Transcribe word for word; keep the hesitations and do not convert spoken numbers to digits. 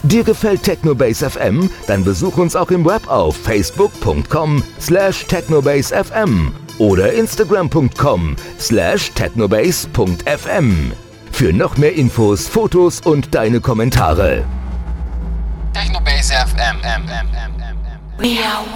Dir gefällt Technobase F M? Dann besuch uns auch im Web auf facebook punkt com slash technobase f m oder instagram punkt com slash technobase punkt f m. Für noch mehr Infos, Fotos und deine Kommentare. Technobase F M. We are